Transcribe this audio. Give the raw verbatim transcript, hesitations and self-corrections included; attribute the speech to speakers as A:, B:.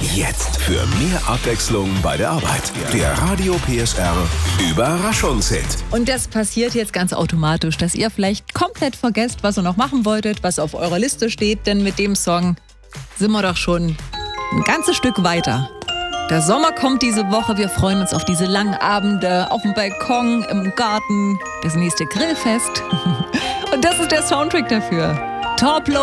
A: Jetzt für mehr Abwechslung bei der Arbeit. Der Radio P S R Überraschungshit.
B: Und das passiert jetzt ganz automatisch, dass ihr vielleicht komplett vergesst, was ihr noch machen wolltet, was auf eurer Liste steht. Denn mit dem Song sind wir doch schon ein ganzes Stück weiter. Der Sommer kommt diese Woche. Wir freuen uns auf diese langen Abende auf dem Balkon, im Garten, das nächste Grillfest. Und das ist der Soundtrack dafür. Top